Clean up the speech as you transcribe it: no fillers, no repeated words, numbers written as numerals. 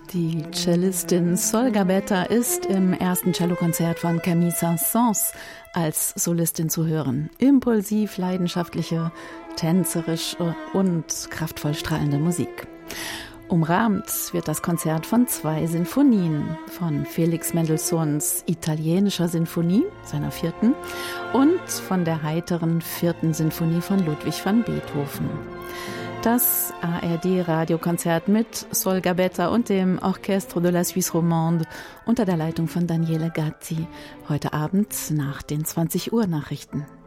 Die Cellistin Sol Gabetta ist im ersten Cellokonzert von Camille Saint-Saëns als Solistin zu hören. Impulsiv, leidenschaftliche, tänzerische und kraftvoll strahlende Musik. Umrahmt wird das Konzert von 2 Sinfonien, von Felix Mendelssohns italienischer Sinfonie, seiner 4., und von der heiteren 4. Sinfonie von Ludwig van Beethoven. Das ARD-Radiokonzert mit Sol Gabetta und dem Orchestre de la Suisse Romande unter der Leitung von Daniele Gatti. Heute Abend nach den 20 Uhr Nachrichten.